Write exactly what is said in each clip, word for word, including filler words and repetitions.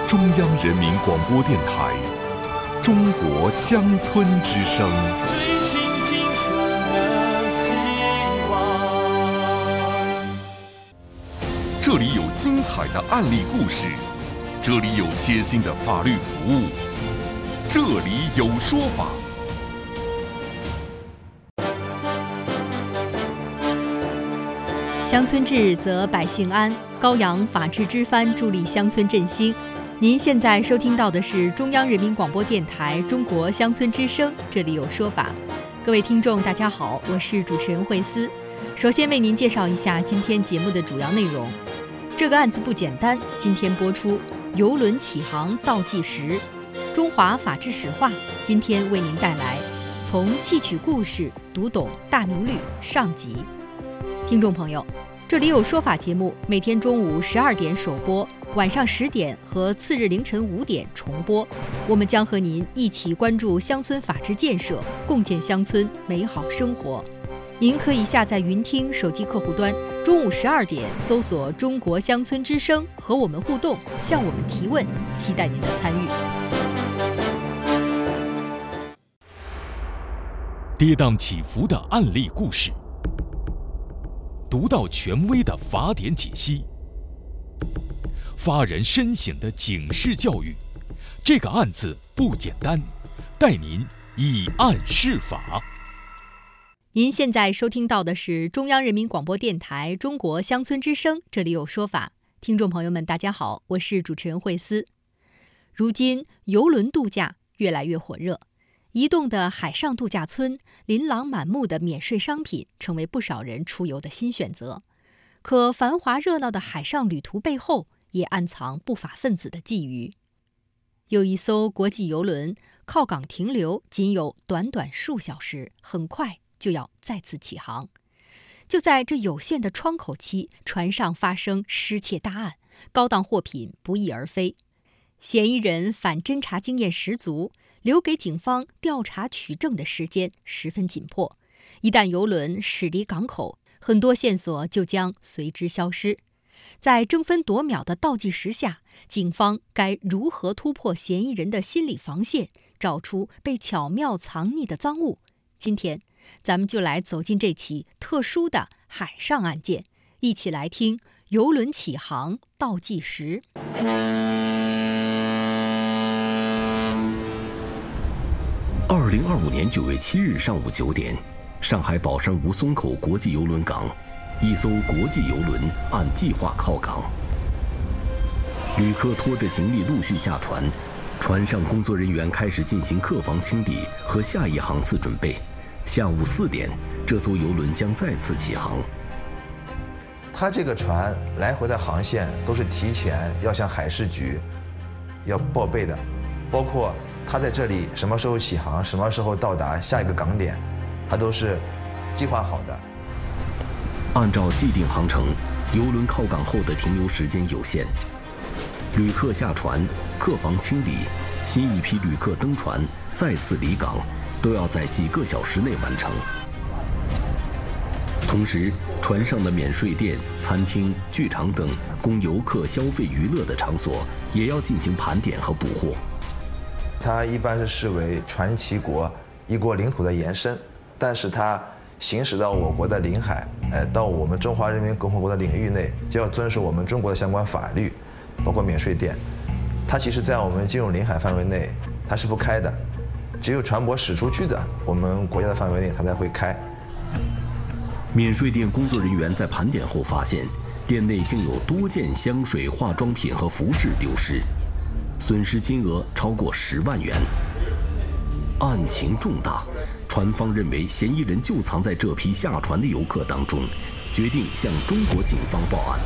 中央人民广播电台中国乡村之声。 追寻金色的希望。 这里有精彩的案例故事，这里有贴心的法律服务，这里有说法。 乡村治则百姓安，高扬法治之帆，助力乡村振兴。您现在收听到的是中央人民广播电台中国乡村之声，这里有说法。各位听众大家好，我是主持人慧思。首先为您介绍一下今天节目的主要内容。这个案子不简单，今天播出邮轮起航倒计时，中华法治史话，今天为您带来从戏曲故事读懂大明律上集。听众朋友，这里有说法节目每天中午十二点首播，晚上十点和次日凌晨五点重播。我们将和您一起关注乡村法治建设，共建乡村美好生活。您可以下载云听手机客户端，中午十二点搜索中国乡村之声，和我们互动，向我们提问，期待您的参与。 跌宕起伏的案例故事，独到权威的法典解析，发人深省的警示教育。这个案子不简单，带您以案释法。 您现在收听到的是中央人民广播电台中国乡村之声，这里有说法。听众朋友们大家好，我是主持人慧思。如今邮轮度假越来越火热，移动的海上度假村，琳琅满目的免税商品成为不少人出游的新选择。可繁华热闹的海上旅途背后，也暗藏不法分子的觊觎。有一艘国际邮轮靠港停留仅有短短数小时，很快就要再次起航。就在这有限的窗口期，船上发生失窃大案，高档货品不翼而飞。嫌疑人反侦查经验十足，留给警方调查取证的时间十分紧迫。一旦邮轮驶离港口，很多线索就将随之消失。在争分夺秒的倒计时下，警方该如何突破嫌疑人的心理防线，找出被巧妙藏匿的赃物？今天咱们就来走进这起特殊的海上案件，一起来听邮轮起航倒计时。 二零二五年九月七日上午九点，上海宝山吴淞口国际邮轮港，一艘国际邮轮按计划靠港，旅客拖着行李陆续下船，船上工作人员开始进行客房清理和下一航次准备。下午四点，这艘邮轮将再次起航。 它这个船来回的航线都是提前要向海事局要报备的，包括它在这里什么时候起航，什么时候到达下一个港点，它都是计划好的。 按照既定航程，邮轮靠港后的停留时间有限，旅客下船、客房清理、新一批旅客登船、再次离港，都要在几个小时内完成。同时，船上的免税店、餐厅、剧场等供游客消费娱乐的场所也要进行盘点和补货。 它一般是视为船旗国一国领土的延伸，但是它行驶到我国的领海，呃，到我们中华人民共和国的领域内，就要遵守我们中国的相关法律，包括免税店。它其实在我们进入领海范围内，它是不开的，只有船舶驶出去的我们国家的范围内，它才会开。 免税店工作人员在盘点后发现，店内竟有多件香水、化妆品和服饰丢失，损失金额超过十万元。案情重大，船方认为嫌疑人就藏在这批下船的游客当中，决定向中国警方报案。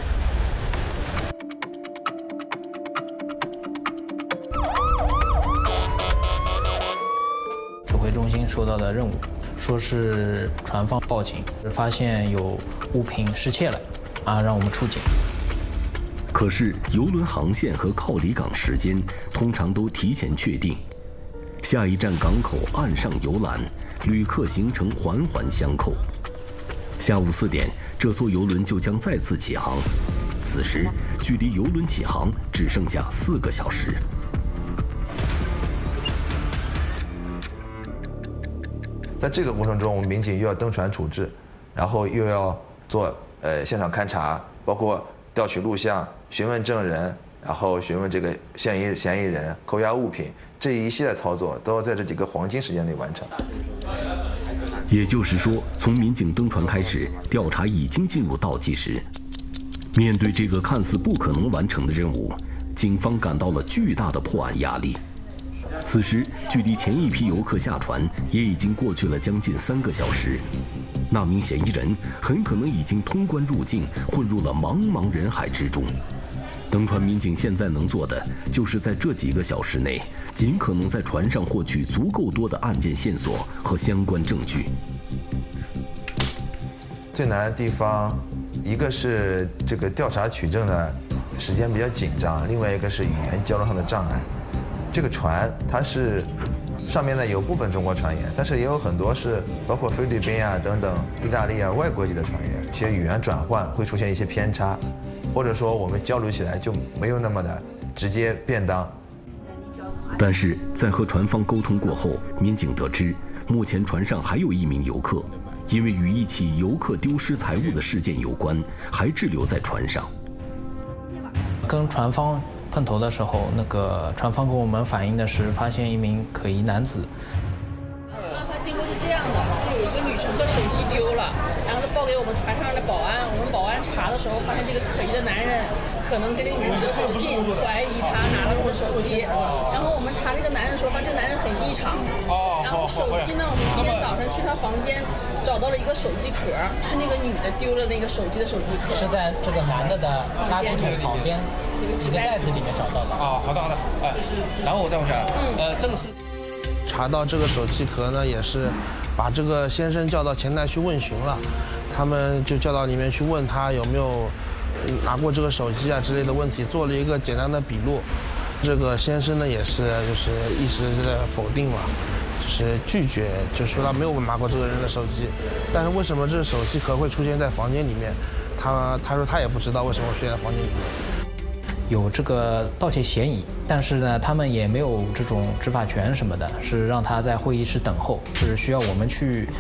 指挥中心收到的任务，说是船方报警，发现有物品失窃了，啊，让我们出警。 可是邮轮航线和靠离港时间通常都提前确定，下一站港口岸上游览，旅客行程环环相扣。下午四点，这艘邮轮就将再次起航。 此时距离游轮起航只剩下四个小时。 在这个过程中，我们民警又要登船处置，然后又要做呃现场勘查，包括调取录像、询问证人，然后询问这个嫌疑嫌疑人、扣押物品，这一系列操作都要在这几个黄金时间内完成。 也就是说，从民警登船开始，调查已经进入倒计时。面对这个看似不可能完成的任务，警方感到了巨大的破案压力。此时，距离前一批游客下船也已经过去了将近三个小时，那名嫌疑人很可能已经通关入境，混入了茫茫人海之中。登船民警现在能做的，就是在这几个小时内，尽可能在船上获取足够多的案件线索和相关证据。 最难的地方，一个是这个调查取证的时间比较紧张，另外一个是语言交流上的障碍。这个船它是上面呢有部分中国船员，但是也有很多是包括菲律宾啊等等意大利啊外国籍的船员，一些语言转换会出现一些偏差，或者说我们交流起来就没有那么的直接便当。 但是在和船方沟通过后，民警得知，目前船上还有一名游客，因为与一起游客丢失财物的事件有关，还滞留在船上。 跟船方碰头的时候，那个船方给我们反映的是发现一名可疑男子。 案发经过是这样的，是有一个女乘客手机丢了，然后他报给我们船上的保安，我们保安查的时候发现这个可疑的男人可能跟这个女的走近，怀疑他拿了他的手机。然后我们查这个男人的时候，发现这个男人很异常。然后手机呢，我们今天早上去他房间找到了一个手机壳，是那个女的丢了那个手机的手机壳， 是在这个男的的垃圾桶旁边几个袋子里面找到的。 啊，好的好的，哎，然后我再往下， 嗯， 呃，这个是查到这个手机壳呢，也是把这个先生叫到前台去问询了，他们就叫到里面去问他有没有拿过这个手机啊之类的问题，做了一个简单的笔录。这个先生呢也是就是一直的否定了，就是拒绝，就是说他没有拿过这个人的手机。但是为什么这个手机壳会出现在房间里面？他他说他也不知道为什么会出现在房间里面。 有这个盗窃嫌疑，但是呢，他们也没有这种执法权什么的，是让他在会议室等候，是需要我们去